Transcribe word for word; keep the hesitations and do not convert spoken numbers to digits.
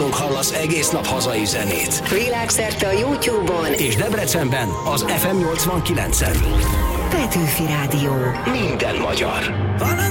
nálunk hallasz egész nap hazai zenét. Világszerte a YouTube-on és Debrecenben az ef em nyolcvankilencen. Petőfi Rádió. Minden magyar.